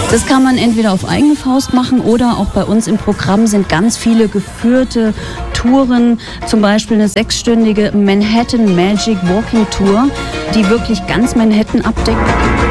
Das kann man entweder auf eigene Faust machen oder auch bei uns im Programm sind ganz viele geführte Touren, zum Beispiel eine 6-stündige Manhattan Magic Walking Tour, die wirklich ganz Manhattan abdeckt.